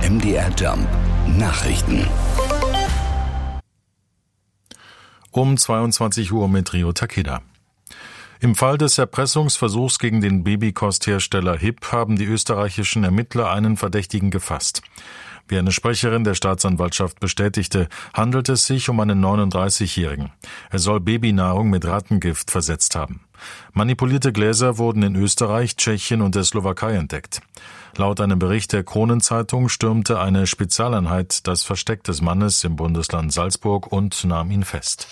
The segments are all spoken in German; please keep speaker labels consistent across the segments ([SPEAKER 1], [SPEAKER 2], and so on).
[SPEAKER 1] MDR Jump Nachrichten.
[SPEAKER 2] Um 22 Uhr mit Rio Takeda. Im Fall des Erpressungsversuchs gegen den Babykosthersteller HIP haben die österreichischen Ermittler einen Verdächtigen gefasst. Wie eine Sprecherin der Staatsanwaltschaft bestätigte, handelt es sich um einen 39-Jährigen. Er soll Babynahrung mit Rattengift versetzt haben. Manipulierte Gläser wurden in Österreich, Tschechien und der Slowakei entdeckt. Laut einem Bericht der Kronenzeitung stürmte eine Spezialeinheit das Versteck des Mannes im Bundesland Salzburg und nahm ihn fest.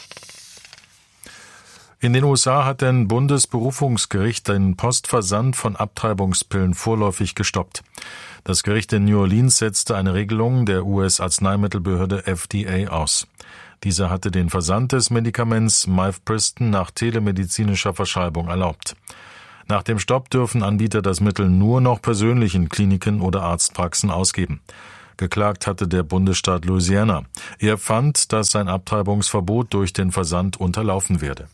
[SPEAKER 2] In den USA hat ein Bundesberufungsgericht den Postversand von Abtreibungspillen vorläufig gestoppt. Das Gericht in New Orleans setzte eine Regelung der US-Arzneimittelbehörde FDA aus. Diese hatte den Versand des Medikaments Mifepriston nach telemedizinischer Verschreibung erlaubt. Nach dem Stopp dürfen Anbieter das Mittel nur noch persönlich in Kliniken oder Arztpraxen ausgeben. Geklagt hatte der Bundesstaat Louisiana. Er fand, dass sein Abtreibungsverbot durch den Versand unterlaufen werde.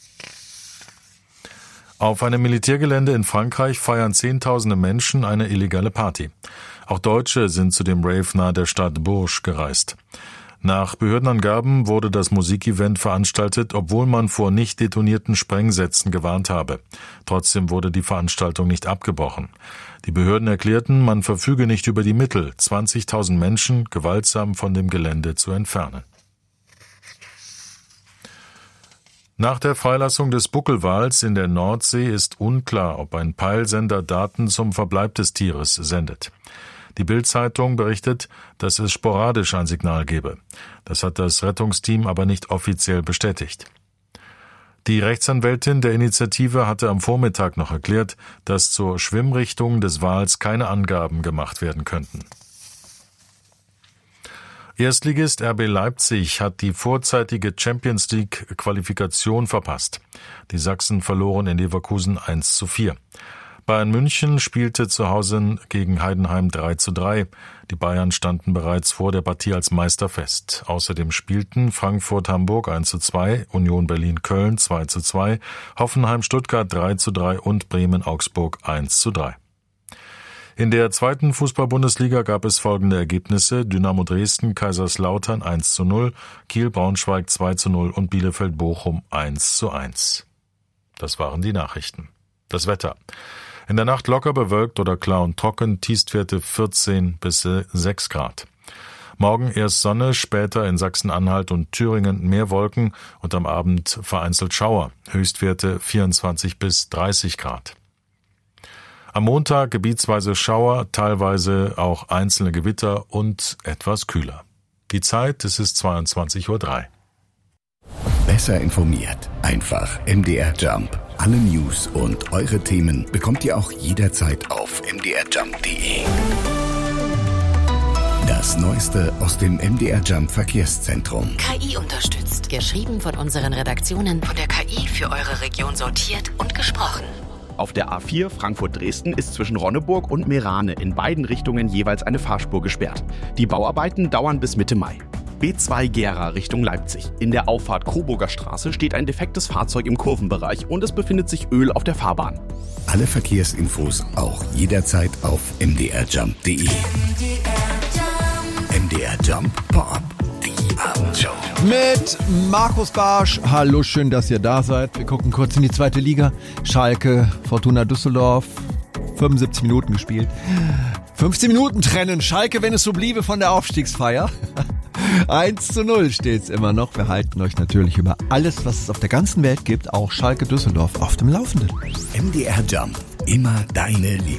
[SPEAKER 2] Auf einem Militärgelände in Frankreich feiern Zehntausende Menschen eine illegale Party. Auch Deutsche sind zu dem Rave nahe der Stadt Bourges gereist. Nach Behördenangaben wurde das Musikevent veranstaltet, obwohl man vor nicht detonierten Sprengsätzen gewarnt habe. Trotzdem wurde die Veranstaltung nicht abgebrochen. Die Behörden erklärten, man verfüge nicht über die Mittel, 20.000 Menschen gewaltsam von dem Gelände zu entfernen. Nach der Freilassung des Buckelwals in der Nordsee ist unklar, ob ein Peilsender Daten zum Verbleib des Tieres sendet. Die Bild-Zeitung berichtet, dass es sporadisch ein Signal gebe. Das hat das Rettungsteam aber nicht offiziell bestätigt. Die Rechtsanwältin der Initiative hatte am Vormittag noch erklärt, dass zur Schwimmrichtung des Wals keine Angaben gemacht werden könnten. Erstligist RB Leipzig hat die vorzeitige Champions-League-Qualifikation verpasst. Die Sachsen verloren in Leverkusen 1:4. Bayern München spielte zu Hause gegen Heidenheim 3:3. Die Bayern standen bereits vor der Partie als Meister fest. Außerdem spielten Frankfurt-Hamburg 1:2, Union Berlin-Köln 2:2, Hoffenheim-Stuttgart 3:3 und Bremen-Augsburg 1:3. In der zweiten Fußball-Bundesliga gab es folgende Ergebnisse: Dynamo Dresden, Kaiserslautern 1:0, Kiel-Braunschweig 2:0 und Bielefeld-Bochum 1:1. Das waren die Nachrichten. Das Wetter. In der Nacht locker bewölkt oder klar und trocken, Tiefstwerte 14 bis 6 Grad. Morgen erst Sonne, später in Sachsen-Anhalt und Thüringen mehr Wolken und am Abend vereinzelt Schauer, Höchstwerte 24 bis 30 Grad. Am Montag gebietsweise Schauer, teilweise auch einzelne Gewitter und etwas kühler. Die Zeit, es ist 22:03 Uhr.
[SPEAKER 1] Besser informiert. Einfach MDR Jump. Alle News und eure Themen bekommt ihr auch jederzeit auf mdrjump.de. Das Neueste aus dem MDR Jump Verkehrszentrum.
[SPEAKER 3] KI unterstützt. Geschrieben von unseren Redaktionen, von der KI für eure Region sortiert und gesprochen.
[SPEAKER 4] Auf der A4 Frankfurt-Dresden ist zwischen Ronneburg und Meerane in beiden Richtungen jeweils eine Fahrspur gesperrt. Die Bauarbeiten dauern bis Mitte Mai. B2 Gera Richtung Leipzig. In der Auffahrt Coburger Straße steht ein defektes Fahrzeug im Kurvenbereich und es befindet sich Öl auf der Fahrbahn.
[SPEAKER 1] Alle Verkehrsinfos auch jederzeit auf mdrjump.de. MDR Jump Pop. Die Abendshow.
[SPEAKER 5] Mit Markus Barsch. Hallo, schön, dass ihr da seid. Wir gucken kurz in die zweite Liga. Schalke, Fortuna Düsseldorf. 75 Minuten gespielt. 15 Minuten trennen Schalke, wenn es so bliebe, von der Aufstiegsfeier. 1:0 steht's immer noch. Wir halten euch natürlich über alles, was es auf der ganzen Welt gibt, auch Schalke Düsseldorf, auf dem Laufenden.
[SPEAKER 1] MDR Jump. Immer deine Lieblings.